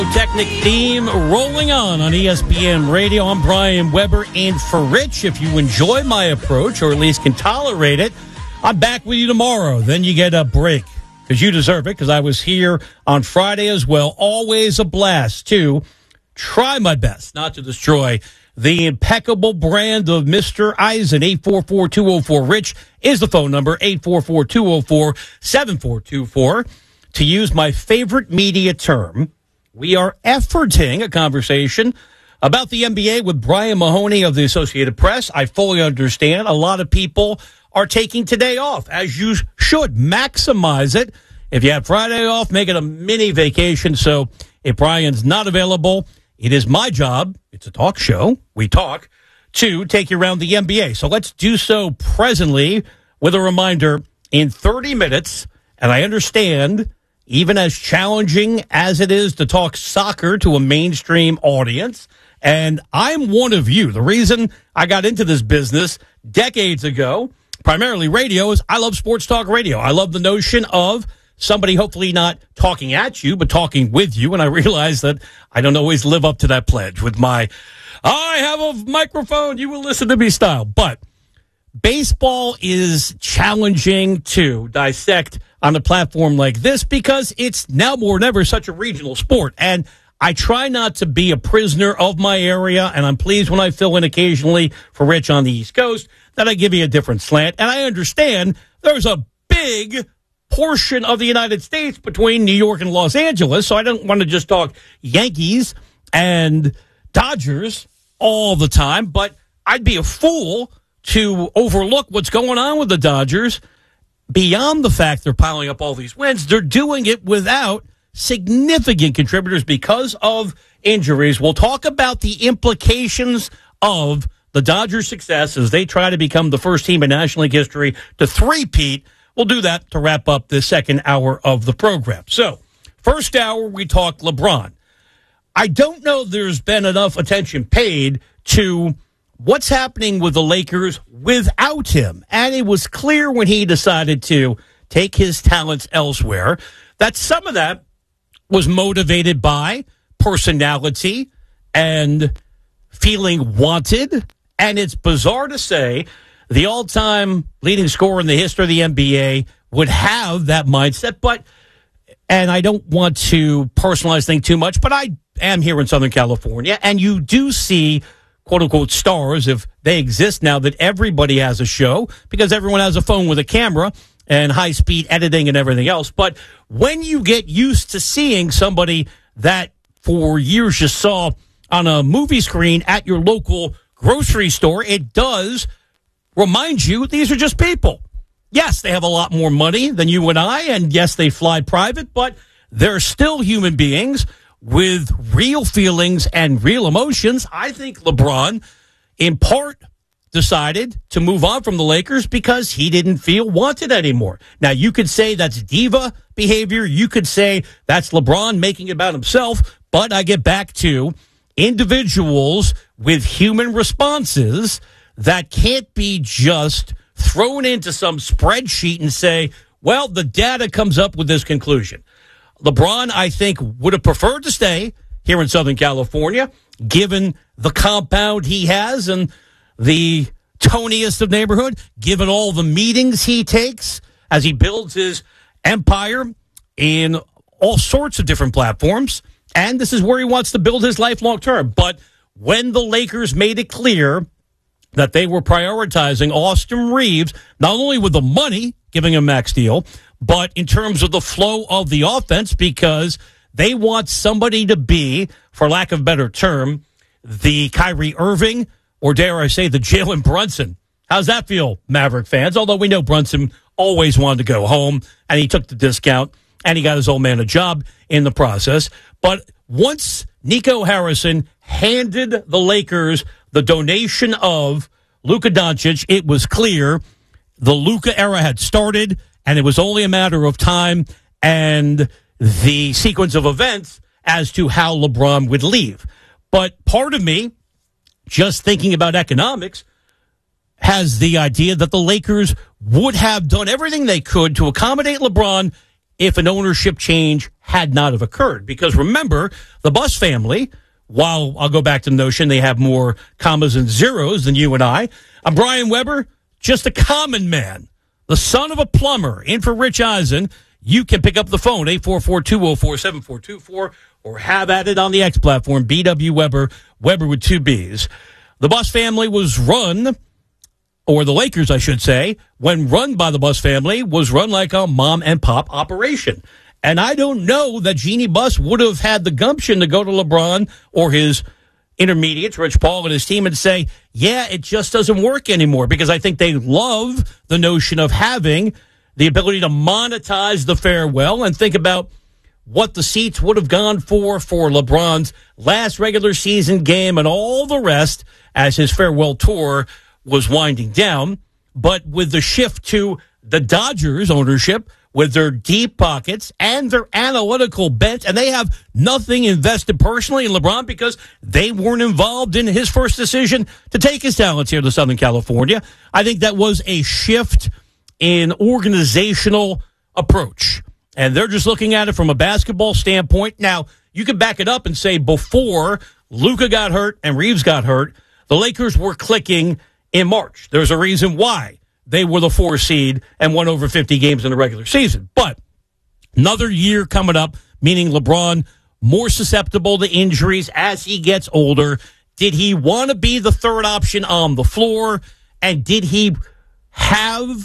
Technic theme rolling on ESPN Radio. I'm Brian Weber, and for Rich, if you enjoy my approach or at least can tolerate it, I'm back with you tomorrow. Then you get a break because you deserve it, because I was here on Friday as well. Always a blast to try my best not to destroy the impeccable brand of Mr. Eisen. 844-204-RICH is the phone number, 844-204-7424. To use my favorite media term, we are efforting a conversation about the NBA with Brian Mahoney of the Associated Press. I fully understand a lot of people are taking today off, as you should. Maximize it. If you have Friday off, make it a mini vacation. So if Brian's not available, it is my job, it's a talk show, we talk, to take you around the NBA. So let's do so presently with a reminder in 30 minutes, and I understand, even as challenging as it is to talk soccer to a mainstream audience, and I'm one of you. The reason I got into this business decades ago, primarily radio, is I love sports talk radio. I love the notion of somebody hopefully not talking at you, but talking with you, and I realize that I don't always live up to that pledge with my, I have a microphone, you will listen to me style. But baseball is challenging to dissect on a platform like this because it's now more than ever such a regional sport. And I try not to be a prisoner of my area, and I'm pleased when I fill in occasionally for Rich on the East Coast that I give you a different slant. And I understand there's a big portion of the United States between New York and Los Angeles, so I don't want to just talk Yankees and Dodgers all the time, but I'd be a fool to overlook what's going on with the Dodgers. Beyond the fact they're piling up all these wins, they're doing it without significant contributors because of injuries. We'll talk about the implications of the Dodgers' success as they try to become the first team in National League history to three-peat. We'll do that to wrap up the second hour of the program. So, first hour, we talk LeBron. I don't know there's been enough attention paid to what's happening with the Lakers without him. And it was clear when he decided to take his talents elsewhere that some of that was motivated by personality and feeling wanted. And it's bizarre to say the all-time leading scorer in the history of the NBA would have that mindset. And I don't want to personalize things too much, but I am here in Southern California, and you do see quote-unquote stars, if they exist now, that everybody has a show because everyone has a phone with a camera and high-speed editing and everything else. But when you get used to seeing somebody that for years you saw on a movie screen at your local grocery store, it does remind you these are just people. Yes, they have a lot more money than you and I, and yes, they fly private, but they're still human beings with real feelings and real emotions. I think LeBron, in part, decided to move on from the Lakers because he didn't feel wanted anymore. Now, you could say that's diva behavior. You could say that's LeBron making it about himself, but I get back to individuals with human responses that can't be just thrown into some spreadsheet and say, well, the data comes up with this conclusion. LeBron, I think, would have preferred to stay here in Southern California, given the compound he has and the toniest of neighborhood, given all the meetings he takes as he builds his empire in all sorts of different platforms. And this is where he wants to build his life long term. But when the Lakers made it clear that they were prioritizing Austin Reeves, not only with the money, giving him max deal, but in terms of the flow of the offense, because they want somebody to be, for lack of a better term, the Kyrie Irving, or dare I say, the Jalen Brunson. How's that feel, Maverick fans? Although we know Brunson always wanted to go home, and he took the discount, and he got his old man a job in the process. But once Nico Harrison handed the Lakers the donation of Luka Doncic, it was clear the Luka era had started, and it was only a matter of time and the sequence of events as to how LeBron would leave. But part of me, just thinking about economics, has the idea that the Lakers would have done everything they could to accommodate LeBron if an ownership change had not have occurred. Because remember, the Buss family, while I'll go back to the notion they have more commas and zeros than you and I, Brian Weber, just a common man, the son of a plumber, in for Rich Eisen. You can pick up the phone, 844-204-7424, or have at it on the X platform, BW Weber, Weber with two Bs. The Buss family was run, or the Lakers, I should say, when run by the Buss family, was run like a mom and pop operation. And I don't know that Jeannie Buss would have had the gumption to go to LeBron or his intermediates, Rich Paul and his team, and say, yeah, it just doesn't work anymore, because I think they love the notion of having the ability to monetize the farewell and think about what the seats would have gone for LeBron's last regular season game and all the rest as his farewell tour was winding down. But with the shift to the Dodgers ownership, with their deep pockets and their analytical bent, and they have nothing invested personally in LeBron because they weren't involved in his first decision to take his talents here to Southern California. I think that was a shift in organizational approach. And they're just looking at it from a basketball standpoint. Now, you can back it up and say before Luka got hurt and Reeves got hurt, the Lakers were clicking in March. There's a reason why they were the 4 seed and won over 50 games in the regular season. But another year coming up, meaning LeBron more susceptible to injuries as he gets older. Did he want to be the third option on the floor? And did he have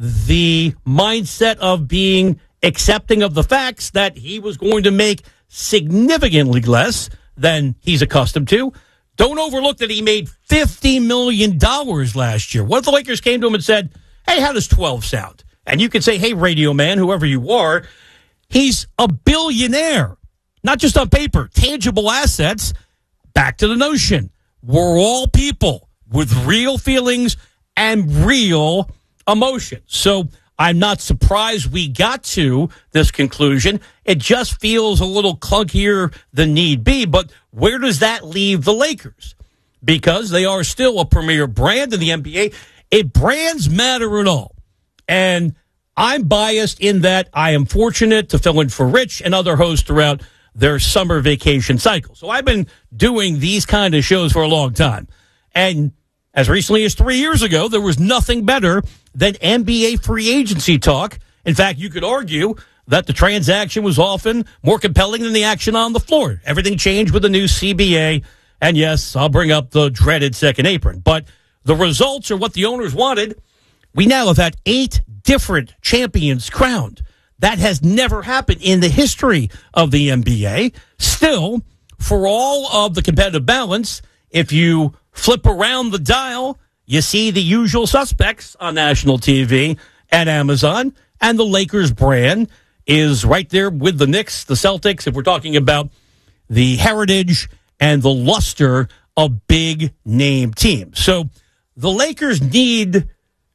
the mindset of being accepting of the facts that he was going to make significantly less than he's accustomed to? Don't overlook that he made $50 million last year. What if the Lakers came to him and said, hey, how does 12 sound? And you could say, hey, radio man, whoever you are, he's a billionaire. Not just on paper, tangible assets. Back to the notion. We're all people with real feelings and real emotion. So I'm not surprised we got to this conclusion. It just feels a little clunkier than need be. But where does that leave the Lakers? Because they are still a premier brand in the NBA. If brands matter at all, and I'm biased in that I am fortunate to fill in for Rich and other hosts throughout their summer vacation cycle. So I've been doing these kind of shows for a long time. And as recently as 3 years ago, there was nothing better than NBA free agency talk. In fact, you could argue that the transaction was often more compelling than the action on the floor. Everything changed with the new CBA. And yes, I'll bring up the dreaded second apron. But the results are what the owners wanted. We now have had 8 different champions crowned. That has never happened in the history of the NBA. Still, for all of the competitive balance, if you flip around the dial, you see the usual suspects on national TV and Amazon, and the Lakers brand is right there with the Knicks, the Celtics, if we're talking about the heritage and the luster of big-name teams. So the Lakers need,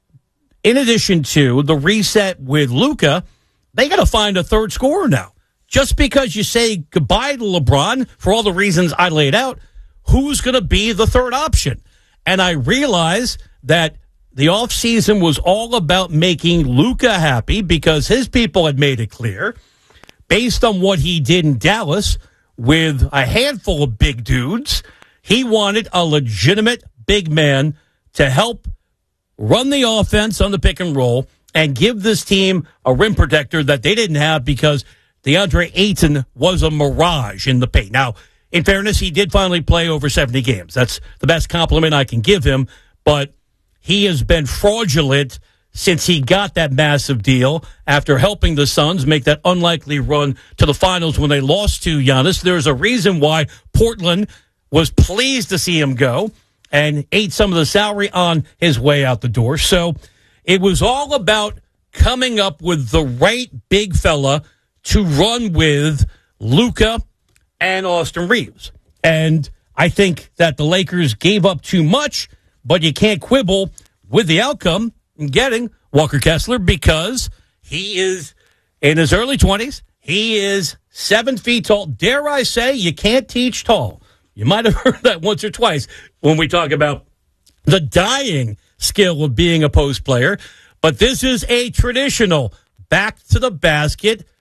in addition to the reset with Luka, they got to find a third scorer now. Just because you say goodbye to LeBron, for all the reasons I laid out, who's going to be the third option? And I realize that the offseason was all about making Luka happy because his people had made it clear, based on what he did in Dallas with a handful of big dudes, he wanted a legitimate big man to help run the offense on the pick and roll and give this team a rim protector that they didn't have because DeAndre Ayton was a mirage in the paint. Now, in fairness, he did finally play over 70 games. That's the best compliment I can give him, but he has been fraudulent since he got that massive deal after helping the Suns make that unlikely run to the finals when they lost to Giannis. There's a reason why Portland was pleased to see him go and ate some of the salary on his way out the door. So it was all about coming up with the right big fella to run with Luka and Austin Reeves. And I think that the Lakers gave up too much, but you can't quibble with the outcome in getting Walker Kessler because he is in his early 20s. He is 7 feet tall. Dare I say, you can't teach tall. You might have heard that once or twice when we talk about the dying skill of being a post player. But this is a traditional back to the basket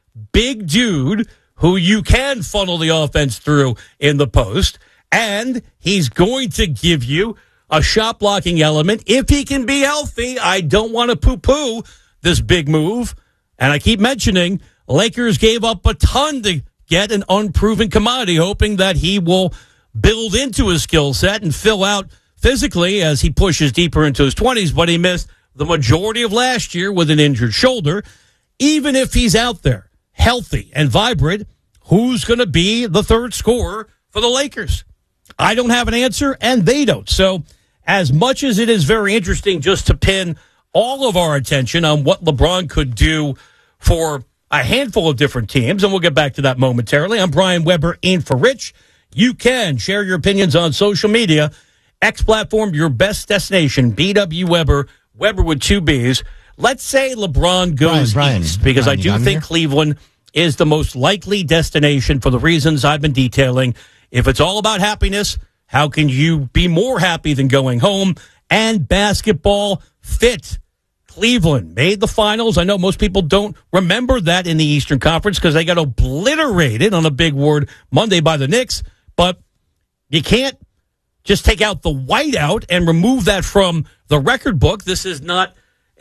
big dude who you can funnel the offense through in the post, and he's going to give you a shot blocking element if he can be healthy. I don't want to poo-poo this big move, and I keep mentioning Lakers gave up a ton to get an unproven commodity, hoping that he will build into his skill set and fill out physically as he pushes deeper into his 20s, but he missed the majority of last year with an injured shoulder. Even if he's out there healthy and vibrant, who's going to be the third scorer for the Lakers? I don't have an answer, and they don't. So as much as it is very interesting just to pin all of our attention on what LeBron could do for a handful of different teams, and we'll get back to that momentarily. I'm Brian Weber, in for Rich. You can share your opinions on social media. X platform, your best destination, BW Weber, Weber with 2 B's. Let's say LeBron goes east, because I do think Cleveland is the most likely destination for the reasons I've been detailing. If it's all about happiness, how can you be more happy than going home? And basketball fit. Cleveland made the finals. I know most people don't remember that in the Eastern Conference because they got obliterated on a big word Monday by the Knicks. But you can't just take out the whiteout and remove that from the record book. This is not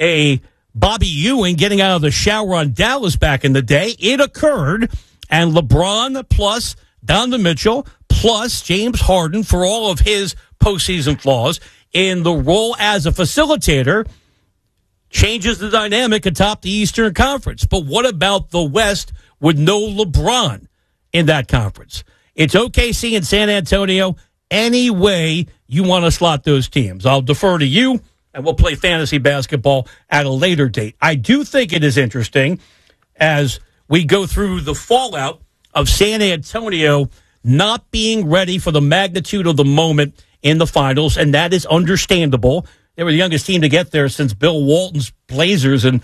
a Bobby Ewing getting out of the shower on Dallas back in the day. It occurred, and LeBron plus Donovan Mitchell plus James Harden, for all of his postseason flaws, in the role as a facilitator, changes the dynamic atop the Eastern Conference. But what about the West with no LeBron in that conference? It's OKC and San Antonio any way you want to slot those teams. I'll defer to you, and we'll play fantasy basketball at a later date. I do think it is interesting as we go through the fallout of San Antonio not being ready for the magnitude of the moment in the finals, and that is understandable. They were the youngest team to get there since Bill Walton's Blazers in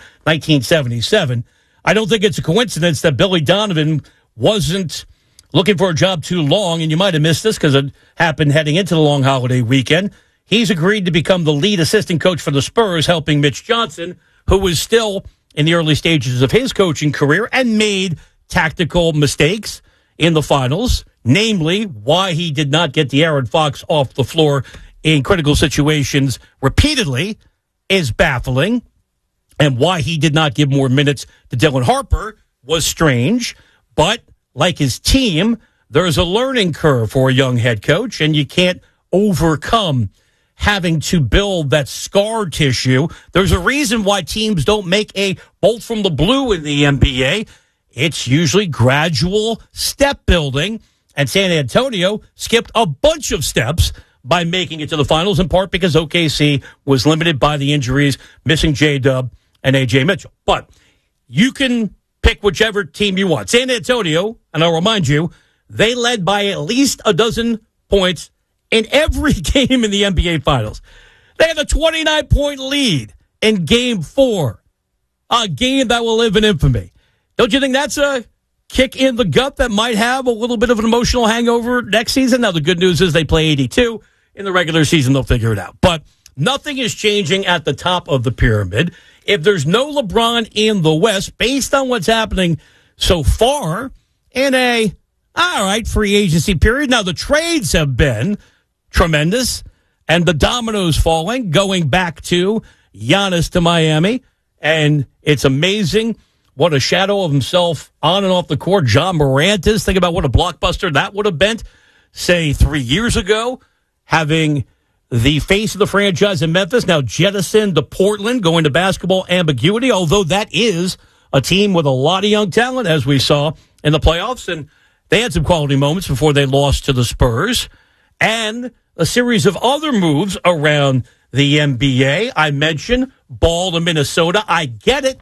1977. I don't think it's a coincidence that Billy Donovan wasn't looking for a job too long, and you might have missed this because it happened heading into the long holiday weekend. He's agreed to become the lead assistant coach for the Spurs, helping Mitch Johnson, who was still in the early stages of his coaching career and made tactical mistakes in the finals, namely why he did not get De'Aaron Fox off the floor in critical situations repeatedly is baffling, and why he did not give more minutes to Dylan Harper was strange. But like his team, there's a learning curve for a young head coach, and you can't overcome having to build that scar tissue. There's a reason why teams don't make a bolt from the blue in the NBA. It's usually gradual step building, and San Antonio skipped a bunch of steps by making it to the finals, in part because OKC was limited by the injuries, missing J-Dub and A.J. Mitchell. But you can pick whichever team you want. San Antonio, and I'll remind you, they led by at least a dozen points in every game in the NBA Finals. They had a 29-point lead in Game 4, a game that will live in infamy. Don't you think that's a kick in the gut that might have a little bit of an emotional hangover next season? Now, the good news is they play 82. In the regular season, they'll figure it out. But nothing is changing at the top of the pyramid. If there's no LeBron in the West, based on what's happening so far in a, free agency period. Now, the trades have been tremendous, and the dominoes falling, going back to Giannis to Miami. And it's amazing what a shadow of himself on and off the court John Morant is. Think about what a blockbuster that would have been, say, 3 years ago. Having the face of the franchise in Memphis now jettisoned to Portland, going to basketball ambiguity, although that is a team with a lot of young talent, as we saw in the playoffs. And they had some quality moments before they lost to the Spurs. And a series of other moves around the NBA. I mentioned Ball to Minnesota. I get it.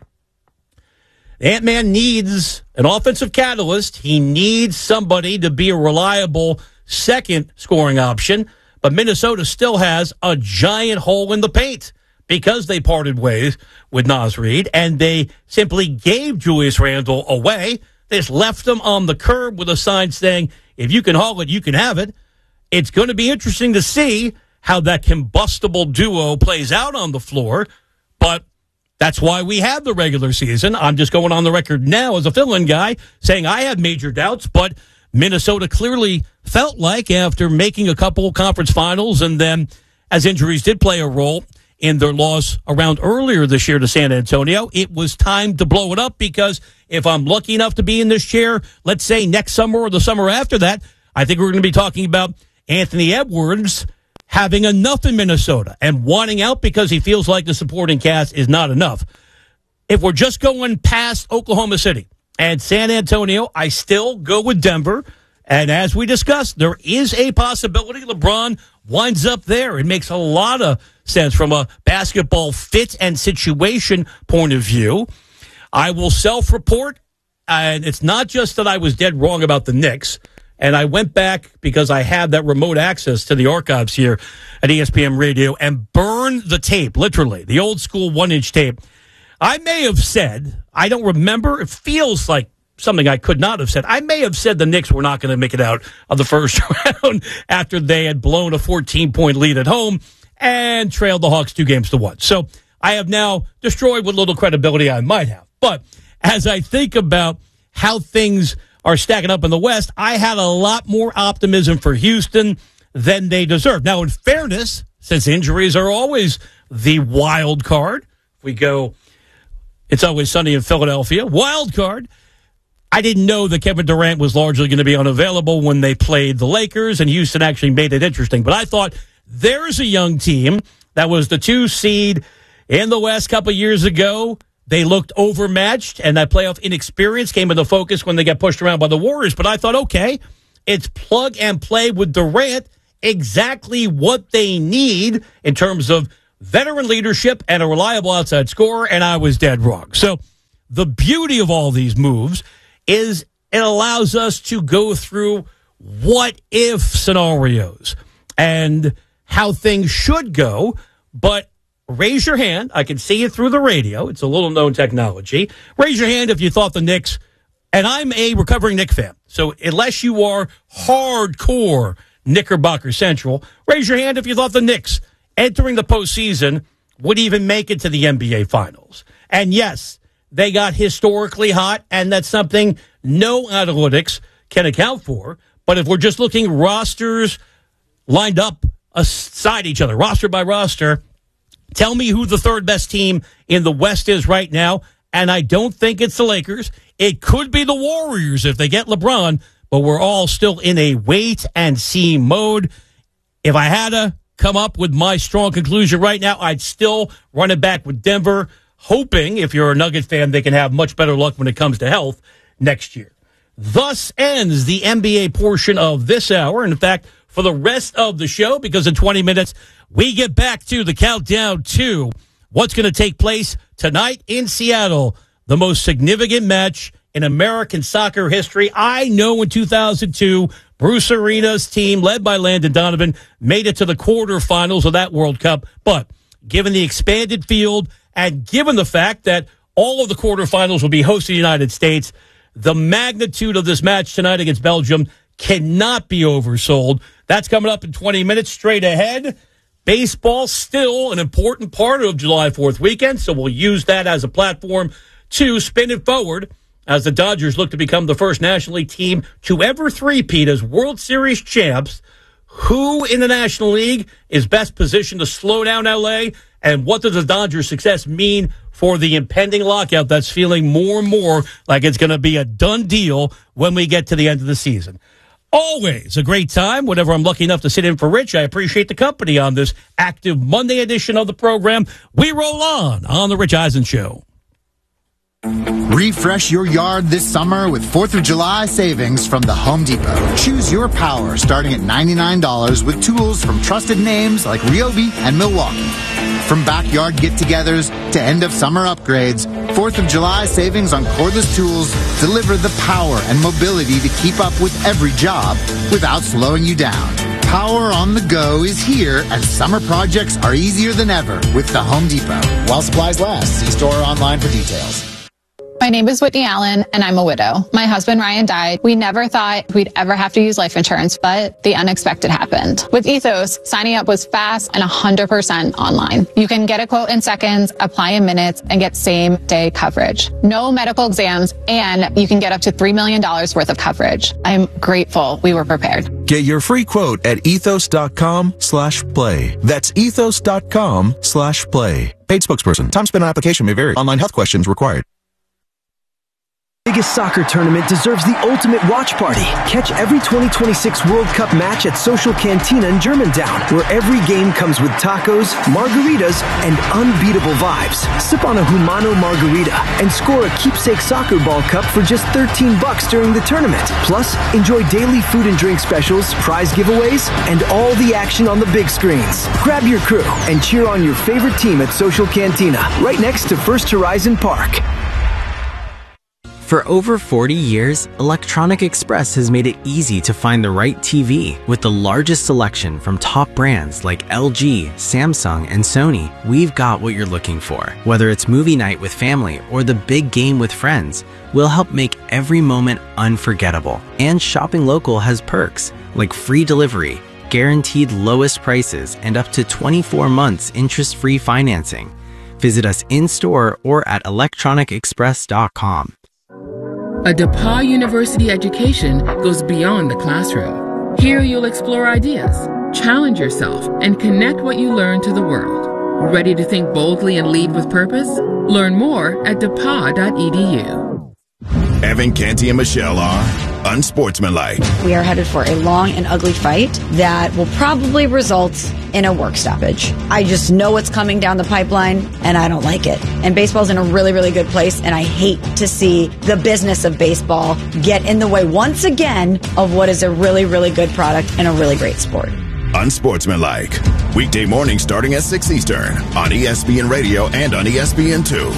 Ant-Man needs an offensive catalyst. He needs somebody to be a reliable second scoring option. But Minnesota still has a giant hole in the paint because they parted ways with Naz Reid, and they simply gave Julius Randle away. They just left him on the curb with a sign saying, if you can haul it, you can have it. It's going to be interesting to see how that combustible duo plays out on the floor, but That's why we have the regular season. I'm just going on the record now as a fill-in guy saying I had major doubts, but Minnesota clearly felt like after making a couple conference finals and then as injuries did play a role in their loss around earlier this year to San Antonio, it was time to blow it up because if I'm lucky enough to be in this chair, let's say next summer or the summer after that, I think we're going to be talking about Anthony Edwards having enough in Minnesota and wanting out because he feels like the supporting cast is not enough. If we're just going past Oklahoma City and San Antonio, I still go with Denver. And as we discussed, there is a possibility LeBron winds up there. It makes a lot of sense from a basketball fit and situation point of view. I will self-report, and it's not just that I was dead wrong about the Knicks. And I went back because I had that remote access to the archives here at ESPN Radio and burned the tape, literally, the old school 1-inch tape. I may have said, I don't remember, it feels like something I could not have said. I may have said the Knicks were not going to make it out of the first round after they had blown a 14-point lead at home and trailed the Hawks 2-1. So I have now destroyed what little credibility I might have. But as I think about how things are stacking up in the West, I had a lot more optimism for Houston than they deserve. Now, in fairness, since injuries are always the wild card, we go, it's always sunny in Philadelphia, wild card. I didn't know that Kevin Durant was largely going to be unavailable when they played the Lakers, and Houston actually made it interesting. But I thought there's a young team that was the 2 seed in the West a couple years ago. They looked overmatched, and that playoff inexperience came into focus when they got pushed around by the Warriors. But I thought, okay, it's plug and play with Durant, exactly what they need in terms of veteran leadership and a reliable outside scorer, and I was dead wrong. So the beauty of all these moves is it allows us to go through what-if scenarios and how things should go, but raise your hand. I can see it through the radio. It's a little-known technology. Raise your hand if you thought the Knicks, and I'm a recovering Knicks fan, so unless you are hardcore Knickerbocker Central, raise your hand if you thought the Knicks entering the postseason would even make it to the NBA Finals. And yes, they got historically hot, and that's something no analytics can account for. But if we're just looking rosters lined up aside each other, roster by roster, tell me who the third best team in the West is right now, and I don't think it's the Lakers. It could be the Warriors if they get LeBron, but we're all still in a wait-and-see mode. If I had to come up with my strong conclusion right now, I'd still run it back with Denver, hoping, if you're a Nugget fan, they can have much better luck when it comes to health next year. Thus ends the NBA portion of this hour. And in fact, for the rest of the show, because in 20 minutes, we get back to the countdown to what's going to take place tonight in Seattle, the most significant match in American soccer history. I know in 2002, Bruce Arena's team, led by Landon Donovan, made it to the quarterfinals of that World Cup. But given the expanded field and given the fact that all of the quarterfinals will be hosted in the United States, the magnitude of this match tonight against Belgium cannot be oversold. That's coming up in 20 minutes. Straight ahead, baseball still an important part of July 4th weekend, so we'll use that as a platform to spin it forward as the Dodgers look to become the first National League team to ever three-peat as World Series champs. Who in the National League is best positioned to slow down L.A., and what does the Dodgers' success mean for the impending lockout that's feeling more and more like it's going to be a done deal when we get to the end of the season? Always a great time whenever I'm lucky enough to sit in for Rich. I appreciate the company on this active Monday edition of the program. We roll on The Rich Eisen Show. Refresh your yard this summer with 4th of July savings from the Home Depot. Choose your power starting at $99 with tools from trusted names like Ryobi and Milwaukee. From backyard get-togethers to end-of-summer upgrades, 4th of July savings on cordless tools deliver the power and mobility to keep up with every job without slowing you down. Power on the go is here, and summer projects are easier than ever with the Home Depot. While supplies last, see store or online for details. My name is Whitney Allen, and I'm a widow. My husband, Ryan, died. We never thought we'd ever have to use life insurance, but the unexpected happened. With Ethos, signing up was fast and 100% online. You can get a quote in seconds, apply in minutes, and get same-day coverage. No medical exams, and you can get up to $3 million worth of coverage. I'm grateful we were prepared. Get your free quote at ethos.com/play. That's ethos.com/play. Paid spokesperson. Time spent on application may vary. Online health questions required. Biggest soccer tournament deserves the ultimate watch party. Catch every 2026 World Cup match at Social Cantina in Germantown, where every game comes with tacos, margaritas, and unbeatable vibes. Sip on a Humano margarita and score a keepsake soccer ball cup for just $13 during the tournament. Plus, enjoy daily food and drink specials, prize giveaways, and all the action on the big screens. Grab your crew and cheer on your favorite team at Social Cantina, right next to First Horizon Park. For over 40 years, Electronic Express has made it easy to find the right TV. With the largest selection from top brands like LG, Samsung, and Sony, we've got what you're looking for. Whether it's movie night with family or the big game with friends, we'll help make every moment unforgettable. And shopping local has perks like free delivery, guaranteed lowest prices, and up to 24 months interest-free financing. Visit us in-store or at electronicexpress.com. A DePauw University education goes beyond the classroom. Here you'll explore ideas, challenge yourself, and connect what you learn to the world. Ready to think boldly and lead with purpose? Learn more at DePauw.edu. Evan Canty and Michelle are unsportsmanlike. We are headed for a long and ugly fight that will probably result in a work stoppage. I just know what's coming down the pipeline, and I don't like it. And baseball's in a really, really good place, and I hate to see the business of baseball get in the way once again of what is a really, really good product and a really great sport. Unsportsmanlike. Weekday morning starting at 6 Eastern on ESPN Radio and on ESPN2.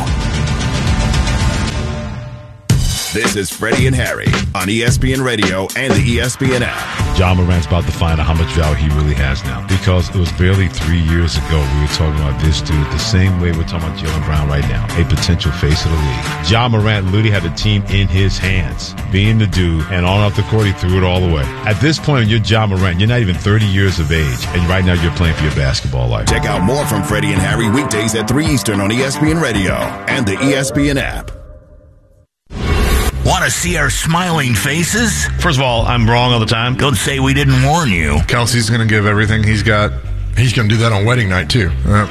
This is Freddie and Harry on ESPN Radio and the ESPN app. Ja Morant's about to find out how much value he really has now, because it was barely 3 years ago we were talking about this dude the same way we're talking about Jaylen Brown right now, a potential face of the league. Ja Morant literally had the team in his hands, being the dude, and on off the court he threw it all away. At this point, you're Ja Morant. You're not even 30 years of age, and right now you're playing for your basketball life. Check out more from Freddie and Harry weekdays at 3 Eastern on ESPN Radio and the ESPN app. Want to see our smiling faces? First of all, I'm wrong all the time. Don't say we didn't warn you. Kelsey's going to give everything he's got. He's going to do that on wedding night, too.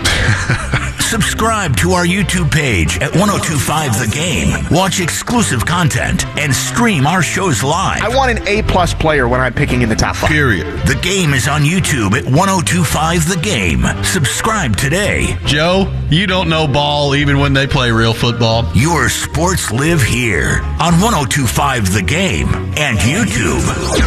Subscribe to our YouTube page at 1025 The Game. Watch exclusive content and stream our shows live. I want an A-plus player when I'm picking in the top 5. Period. The Game is on YouTube at 1025 The Game. Subscribe today. Joe, you don't know ball even when they play real football. Your sports live here on 1025 The Game and YouTube.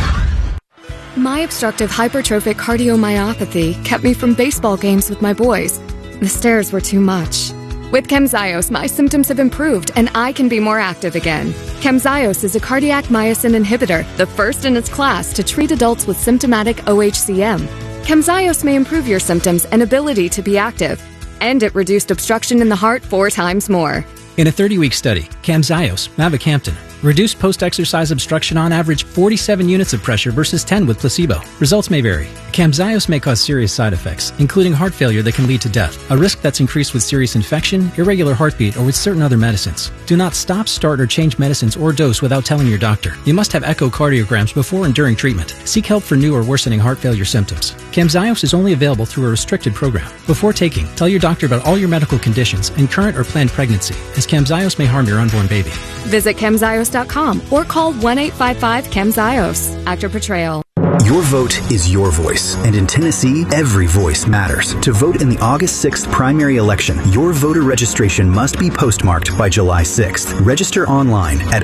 My obstructive hypertrophic cardiomyopathy kept me from baseball games with my boys. The stairs were too much. With Camzyos, my symptoms have improved and I can be more active again. Camzyos is a cardiac myosin inhibitor, the first in its class to treat adults with symptomatic OHCM. Camzyos may improve your symptoms and ability to be active, and it reduced obstruction in the heart 4 times more. In a 30-week study, Camzyos, mavacamten, reduced post-exercise obstruction on average 47 units of pressure versus 10 with placebo. Results may vary. Camzyos may cause serious side effects, including heart failure that can lead to death, a risk that's increased with serious infection, irregular heartbeat, or with certain other medicines. Do not stop, start, or change medicines or dose without telling your doctor. You must have echocardiograms before and during treatment. Seek help for new or worsening heart failure symptoms. Camzyos is only available through a restricted program. Before taking, tell your doctor about all your medical conditions and current or planned pregnancy, as Camzyos may harm your unborn baby. Visit Camzyos.com or call 1-855-CAMZYOS. Actor Portrayal. Your vote is your voice, and in Tennessee, every voice matters. To vote in the August 6th primary election, your voter registration must be postmarked by July 6th. Register online at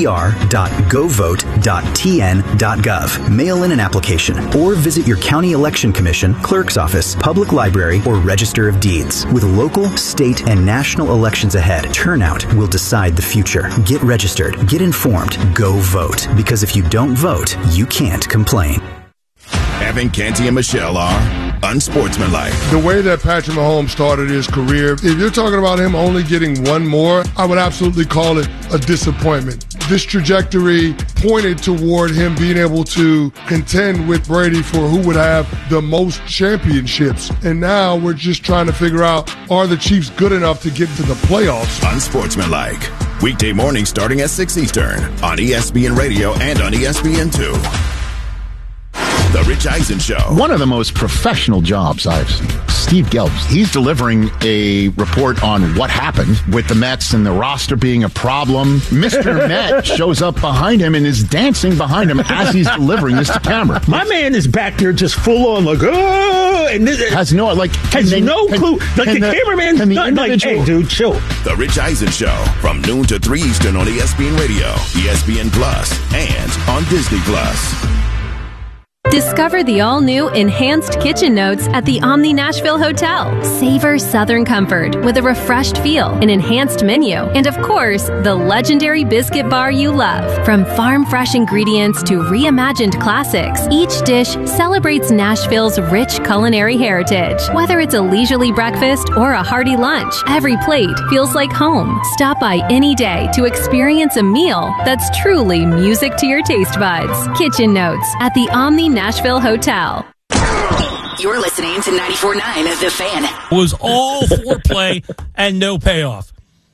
ovr.govote.tn.gov. Mail in an application, or visit your county election commission, clerk's office, public library, or register of deeds. With local, state, and national elections ahead, turnout will decide the future. Get registered, get informed, go vote. Because if you don't vote, you can't complain. Evan Canty and Michelle are unsportsmanlike. The way that Patrick Mahomes started his career, if you're talking about him only getting one more, I would absolutely call it a disappointment. This trajectory pointed toward him being able to contend with Brady for who would have the most championships. And now we're just trying to figure out, are the Chiefs good enough to get to the playoffs? Unsportsmanlike. Weekday morning starting at 6 Eastern on ESPN Radio and on ESPN2. The Rich Eisen Show. One of the most professional jobs I've seen. Steve Gelbs, he's delivering a report on what happened with the Mets and the roster being a problem. Mr. Met shows up behind him and is dancing behind him as he's delivering this to camera. My man is back there just full on like, oh, and this has no clue. Like the cameraman's not like, hey, dude, chill. The Rich Eisen Show from noon to 3 Eastern on ESPN Radio, ESPN Plus, and on Disney Plus. Discover the all-new Enhanced Kitchen Notes at the Omni Nashville Hotel. Savor Southern comfort with a refreshed feel, an enhanced menu, and of course, the legendary biscuit bar you love. From farm-fresh ingredients to reimagined classics, each dish celebrates Nashville's rich culinary heritage. Whether it's a leisurely breakfast or a hearty lunch, every plate feels like home. Stop by any day to experience a meal that's truly music to your taste buds. Kitchen Notes at the Omni Nashville Hotel. You're listening to 94.9 The Fan. It was all foreplay and no payoff.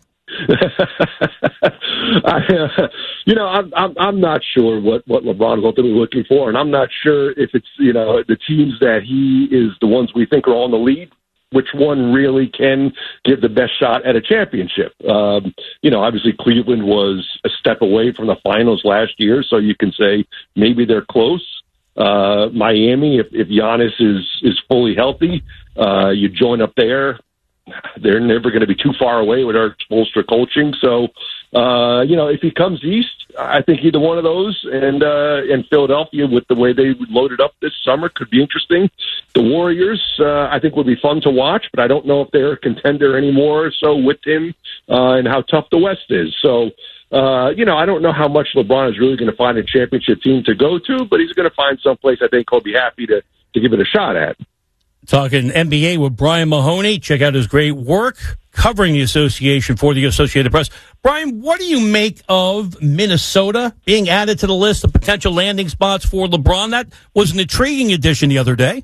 I'm not sure what LeBron is ultimately looking for, and I'm not sure if it's, the teams that he is the ones we think are on the lead, which one really can give the best shot at a championship. Obviously Cleveland was a step away from the finals last year, so you can say maybe they're close. Miami, if Giannis is fully healthy, you join up there. They're never going to be too far away with Eric Spoelstra coaching. So, if he comes east, I think either one of those and Philadelphia with the way they loaded up this summer could be interesting. The Warriors, I think would be fun to watch, but I don't know if they're a contender anymore. So with him, and how tough the West is. So, I don't know how much LeBron is really going to find a championship team to go to, but he's going to find someplace I think he'll be happy to give it a shot at. Talking NBA with Brian Mahoney. Check out his great work covering the association for the Associated Press. Brian, what do you make of Minnesota being added to the list of potential landing spots for LeBron? That was an intriguing addition the other day.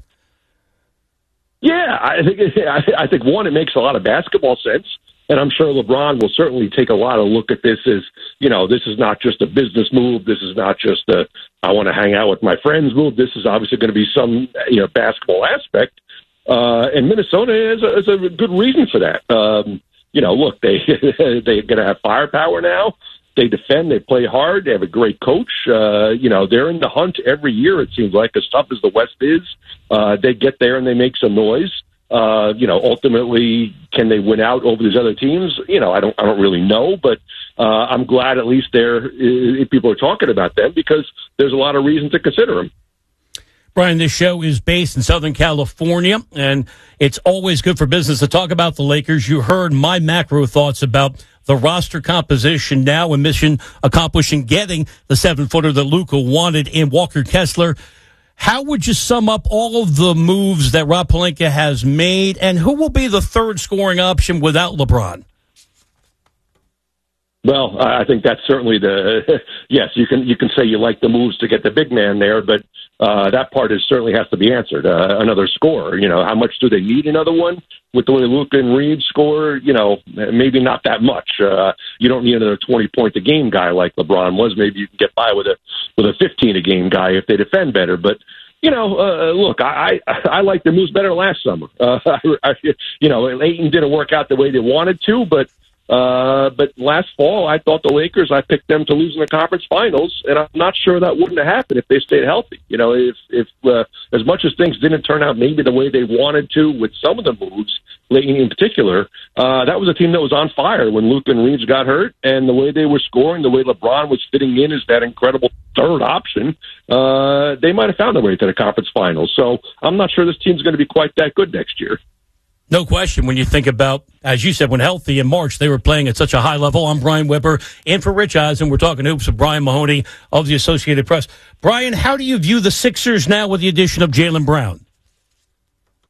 Yeah, I think one, it makes a lot of basketball sense. And I'm sure LeBron will certainly take a lot of look at this as, this is not just a business move. This is not just I want to hang out with my friends move. This is obviously going to be some, basketball aspect. And Minnesota is a good reason for that. Look, they're going to have firepower now. They defend. They play hard. They have a great coach. They're in the hunt every year, it seems like, as tough as the West is. They get there and they make some noise. Ultimately, can they win out over these other teams? I don't really know, but I'm glad at least people are talking about them because there's a lot of reason to consider them. Brian, this show is based in Southern California, and it's always good for business to talk about the Lakers. You heard my macro thoughts about the roster composition now and mission accomplishing getting the 7-footer that Luka wanted in Walker Kessler. How would you sum up all of the moves that Rob Pelinka has made, and who will be the third scoring option without LeBron? Well, I think that's certainly yes, you can say you like the moves to get the big man there, but that part certainly has to be answered. Another scorer, how much do they need another one? With the way Luka and Reed score, maybe not that much. You don't need another 20-point-a-game guy like LeBron was. Maybe you can get by with a 15-a-game guy if they defend better. But look, I like the moves better last summer. Ayton didn't work out the way they wanted to, but last fall, I thought the Lakers, I picked them to lose in the conference finals, and I'm not sure that wouldn't have happened if they stayed healthy. If as much as things didn't turn out maybe the way they wanted to with some of the moves, Layton in particular, that was a team that was on fire when Luka and Reeves got hurt, and the way they were scoring, the way LeBron was fitting in as that incredible third option, they might have found their way to the conference finals. So I'm not sure this team's going to be quite that good next year. No question. When you think about, as you said, when healthy in March, they were playing at such a high level. I'm Brian Weber, in for Rich Eisen. We're talking hoops with Brian Mahoney of the Associated Press. Brian, how do you view the Sixers now with the addition of Jaylen Brown?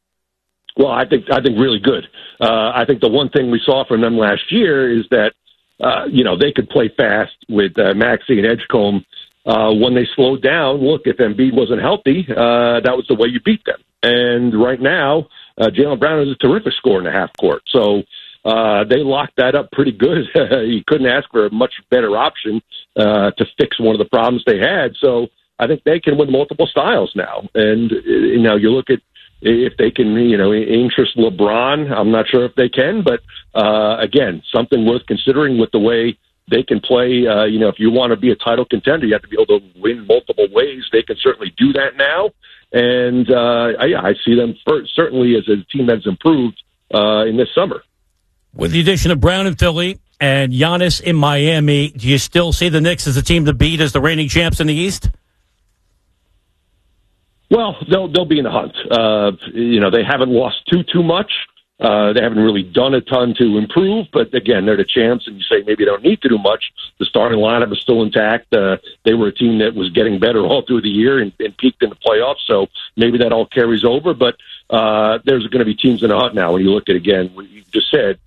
Well, I think really good. I think the one thing we saw from them last year is that they could play fast with Maxey and Edgecombe. When they slowed down, look, if Embiid wasn't healthy, that was the way you beat them. And right now, Jaylen Brown is a terrific scorer in the half court. So they locked that up pretty good. You couldn't ask for a much better option to fix one of the problems they had. So I think they can win multiple styles now. And you look at if they can, interest LeBron. I'm not sure if they can, but again, something worth considering with the way they can play. If you want to be a title contender, you have to be able to win multiple ways. They can certainly do that now. And I see them certainly as a team that's improved in this summer. With the addition of Brown in Philly and Giannis in Miami, do you still see the Knicks as a team to beat as the reigning champs in the East? Well, they'll be in the hunt. They haven't lost too much. They haven't really done a ton to improve, but again, they're the champs, and you say maybe they don't need to do much. The starting lineup is still intact. They were a team that was getting better all through the year and peaked in the playoffs, so maybe that all carries over. But there's going to be teams in the hunt now. When you look at, again, what you just said,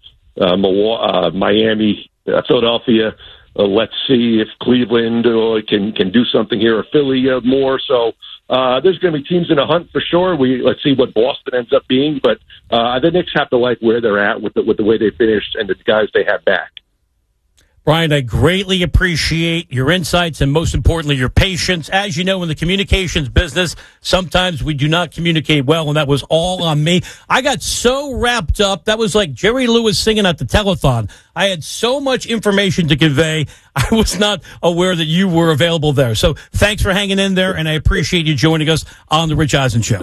Miami, Philadelphia. Let's see if Cleveland can do something here, or Philly more. So there's going to be teams in the hunt for sure. Let's see what Boston ends up being, but the Knicks have to like where they're at with the way they finished and the guys they have back. Brian, I greatly appreciate your insights and, most importantly, your patience. As you know, in the communications business, sometimes we do not communicate well, and that was all on me. I got so wrapped up. That was like Jerry Lewis singing at the telethon. I had so much information to convey. I was not aware that you were available there. So thanks for hanging in there, and I appreciate you joining us on The Rich Eisen Show.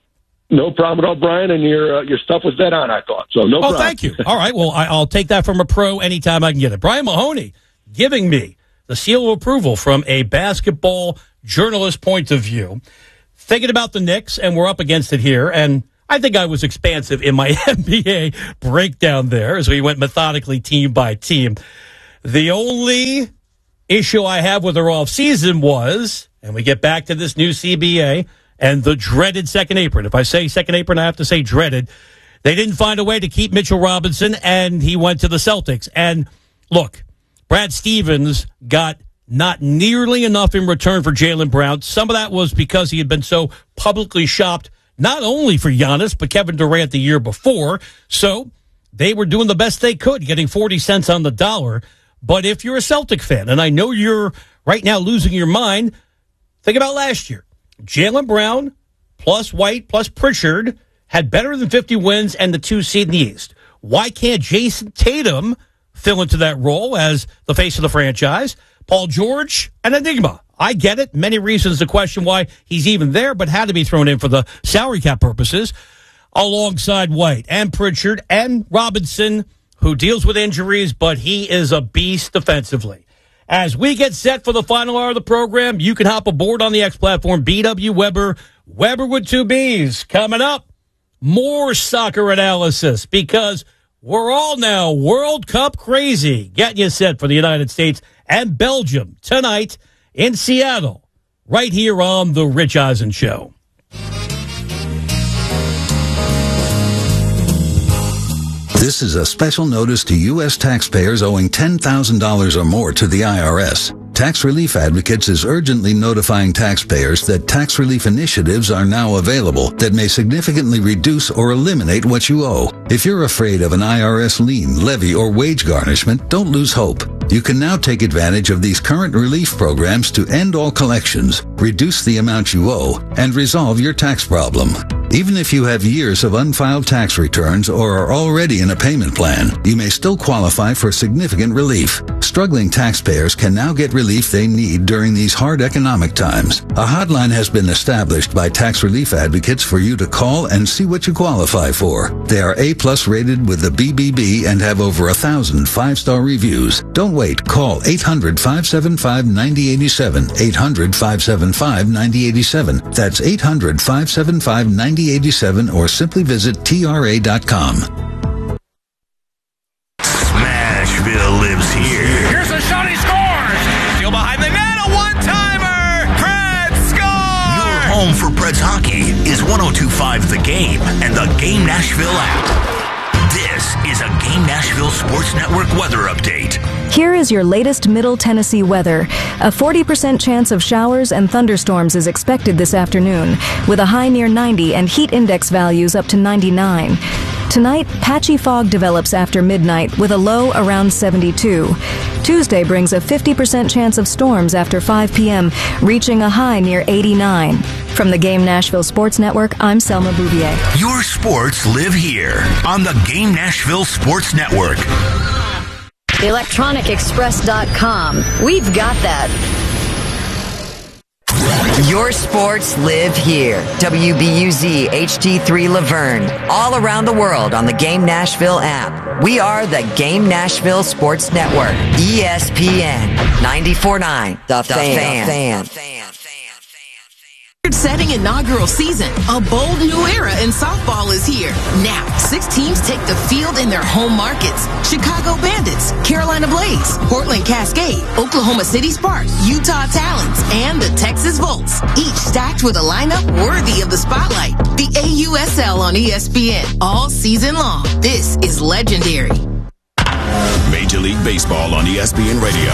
No problem at all, Brian, and your stuff was dead on, I thought. So no problem. Oh, thank you. All right, well, I'll take that from a pro anytime I can get it. Brian Mahoney giving me the seal of approval from a basketball journalist point of view. Thinking about the Knicks, and we're up against it here, and I think I was expansive in my NBA breakdown there as we went methodically team by team. The only issue I have with their offseason was, and we get back to this new CBA, and the dreaded second apron. If I say second apron, I have to say dreaded. They didn't find a way to keep Mitchell Robinson, and he went to the Celtics. And look, Brad Stevens got not nearly enough in return for Jaylen Brown. Some of that was because he had been so publicly shopped, not only for Giannis, but Kevin Durant the year before. So they were doing the best they could, getting 40 cents on the dollar. But if you're a Celtic fan, and I know you're right now losing your mind, think about last year. Jaylen Brown plus White plus Pritchard had better than 50 wins and the 2 seed in the East. Why can't Jason Tatum fill into that role as the face of the franchise? Paul George, an enigma. I get it. Many reasons to question why he's even there, but had to be thrown in for the salary cap purposes alongside White and Pritchard and Robinson, who deals with injuries, but he is a beast defensively. As we get set for the final hour of the program, you can hop aboard on the X platform, BW Weber, Weber with 2 B's. Coming up, more soccer analysis, because we're all now World Cup crazy. Getting you set for the United States and Belgium tonight in Seattle, right here on The Rich Eisen Show. This is a special notice to U.S. taxpayers owing $10,000 or more to the IRS. Tax Relief Advocates is urgently notifying taxpayers that tax relief initiatives are now available that may significantly reduce or eliminate what you owe. If you're afraid of an IRS lien, levy, or wage garnishment, don't lose hope. You can now take advantage of these current relief programs to end all collections, reduce the amount you owe, and resolve your tax problem. Even if you have years of unfiled tax returns or are already in a payment plan, you may still qualify for significant relief. Struggling taxpayers can now get relief they need during these hard economic times. A hotline has been established by Tax Relief Advocates for you to call and see what you qualify for. They are A+ rated with the BBB and have over 1,000 5-star reviews. Don't wait. Call 800-575-9087. 800-575-9087. That's 800-575-9087, or simply visit TRA.com. Smashville lives here. Here's a shot, he scores! Steal behind the net, a one-timer! Pred scores! Your home for Pred Sports Hockey is 102.5 The Game and the Game Nashville app. This is a Game Nashville Sports Network weather update. Here is your latest Middle Tennessee weather. A 40% chance of showers and thunderstorms is expected this afternoon, with a high near 90 and heat index values up to 99. Tonight, patchy fog develops after midnight with a low around 72. Tuesday brings a 50% chance of storms after 5 p.m., reaching a high near 89. From the Game Nashville Sports Network, I'm Selma Bouvier. Your sports live here on the Game Nashville Sports Network. ElectronicExpress.com. We've got that. Your sports live here. WBUZ HD3 Laverne. All around the world on the Game Nashville app. We are the Game Nashville Sports Network. ESPN 94.9. The Fan. Setting inaugural season. A bold new era in softball is here. Now, 6 teams take the field in their home markets. Chicago Bandits, Carolina Blaze, Portland Cascade, Oklahoma City Sparks, Utah Talons, and the Texas Volts. Each stacked with a lineup worthy of the spotlight. The AUSL on ESPN all season long. This is legendary. Major League Baseball on ESPN Radio.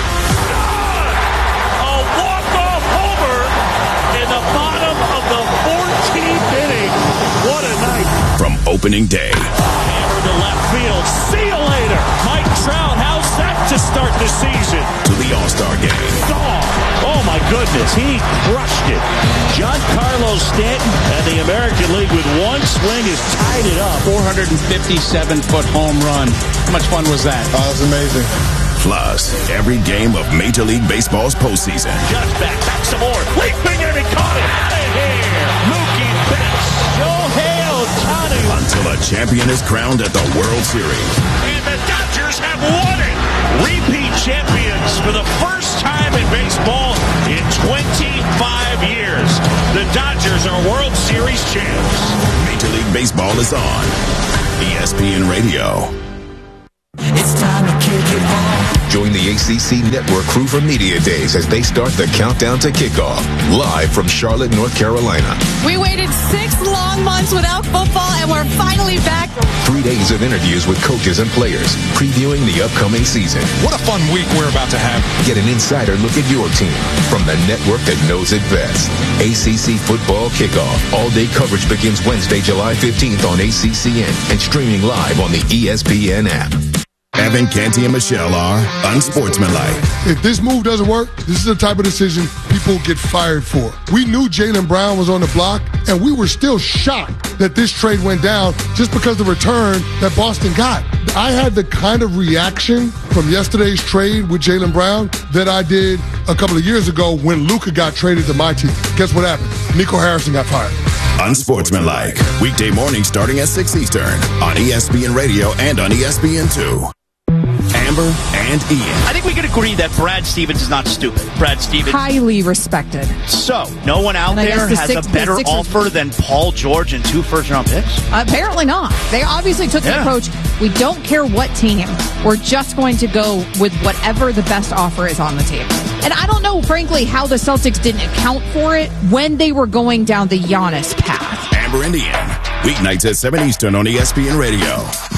From opening day. Hammer to left field. See you later. Mike Trout, how's that to start the season? To the All-Star game. Oh my goodness, he crushed it. Giancarlo Stanton and the American League with one swing has tied it up. 457-foot home run. How much fun was that? Oh, that's amazing. Plus, every game of Major League Baseball's postseason. Just back some more. Leaping and he caught it. Out of here. Mookie Betts. Shohei Ohtani. Until a champion is crowned at the World Series. And the Dodgers have won it. Repeat champions for the first time in baseball in 25 years. The Dodgers are World Series champs. Major League Baseball is on ESPN Radio. It's time to kick it off. Join the ACC Network crew for Media Days as they start the countdown to kickoff. Live from Charlotte, North Carolina. We waited 6 long months without football, and we're finally back. 3 days of interviews with coaches and players, previewing the upcoming season. What a fun week we're about to have. Get an insider look at your team from the network that knows it best. ACC Football Kickoff. All-day coverage begins Wednesday, July 15th on ACCN and streaming live on the ESPN app. Evan, Canty, and Michelle are unsportsmanlike. If this move doesn't work, this is the type of decision people get fired for. We knew Jaylen Brown was on the block, and we were still shocked that this trade went down just because of the return that Boston got. I had the kind of reaction from yesterday's trade with Jaylen Brown that I did a couple of years ago when Luka got traded to my team. Guess what happened? Nico Harrison got fired. Unsportsmanlike. Weekday morning starting at 6 Eastern on ESPN Radio and on ESPN2. Amber and Ian. I think we can agree that Brad Stevens is not stupid. Brad Stevens. Highly respected. So, no one out there has a better offer than Paul George and 2 first-round picks? Apparently not. They obviously took the approach, we don't care what team. We're just going to go with whatever the best offer is on the table. And I don't know, frankly, how the Celtics didn't account for it when they were going down the Giannis path. Amber and Ian. Weeknights at 7 Eastern on ESPN Radio.